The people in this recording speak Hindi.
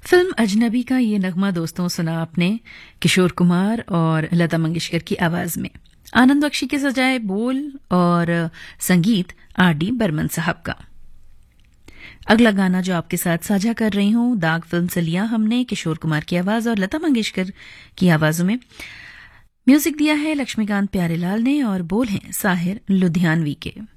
फिल्म अजनबी का ये नगमा दोस्तों सुना आपने किशोर कुमार और लता मंगेशकर की आवाज में। आनंद बख्शी के सजाए बोल और संगीत R.D. बर्मन साहब का। अगला गाना जो आपके साथ साझा कर रही हूं, दाग फिल्म से लिया हमने किशोर कुमार की आवाज और लता मंगेशकर की आवाजों में। म्यूजिक दिया है लक्ष्मीकांत प्यारेलाल ने और बोल हैं साहिर लुधियानवी के।